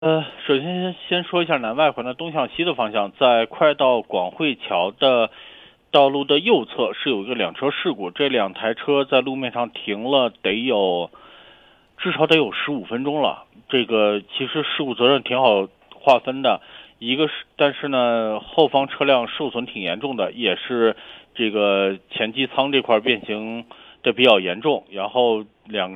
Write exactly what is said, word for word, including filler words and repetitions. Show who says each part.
Speaker 1: 呃，首先先说一下南外环的东向西的方向，在快到广汇桥的道路的右侧是有一个两车事故，这两台车在路面上停了得有至少得有十五分钟了。这个其实事故责任挺好划分的，一个是但是呢后方车辆受损挺严重的，也是这个前机舱这块变形的比较严重，然后两。